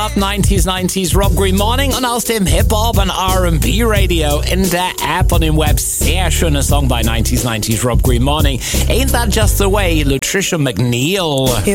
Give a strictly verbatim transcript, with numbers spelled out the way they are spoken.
Up nineties nineties Rob Green Morning und aus dem Hip-Hop und R and B Radio in der App und im Web. Sehr schöner Song bei nineties nineties Rob Green Morning. Ain't That Just the Way, Latricia McNeil.